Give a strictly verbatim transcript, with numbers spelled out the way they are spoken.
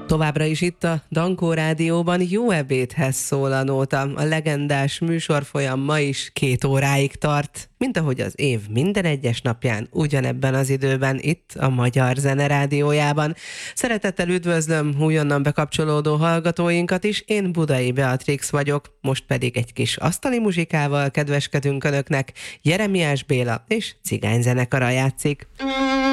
Továbbra is itt a Dankó Rádióban Jó ebédhez szól a nóta. A legendás műsorfolyam ma is két óráig tart, mint ahogy az év minden egyes napján, ugyanebben az időben itt a Magyar Zene Rádiójában. Szeretettel üdvözlöm újonnan bekapcsolódó hallgatóinkat is, én Budai Beatrix vagyok, most pedig egy kis asztali muzsikával kedveskedünk önöknek, Jeremiás Béla és Cigány zenekara játszik.